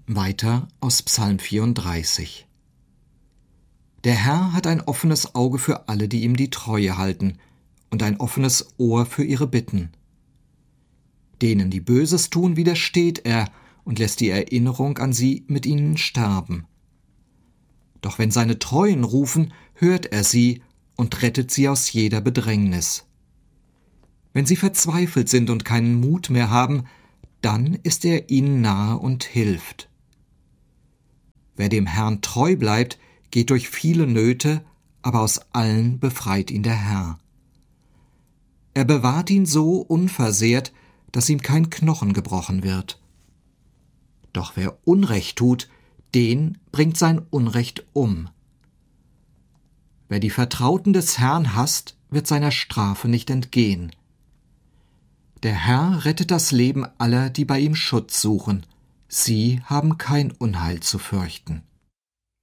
Weiter aus Psalm 34. Der Herr hat ein offenes Auge für alle, die ihm die Treue halten, und ein offenes Ohr für ihre Bitten. Denen, die Böses tun, widersteht er und lässt die Erinnerung an sie mit ihnen sterben. Doch wenn seine Treuen rufen, hört er sie und rettet sie aus jeder Bedrängnis. Wenn sie verzweifelt sind und keinen Mut mehr haben, dann ist er ihnen nahe und hilft. Wer dem Herrn treu bleibt, geht durch viele Nöte, aber aus allen befreit ihn der Herr. Er bewahrt ihn so unversehrt, dass ihm kein Knochen gebrochen wird. Doch wer Unrecht tut, den bringt sein Unrecht um. Wer die Vertrauten des Herrn hasst, wird seiner Strafe nicht entgehen. Der Herr rettet das Leben aller, die bei ihm Schutz suchen. Sie haben kein Unheil zu fürchten.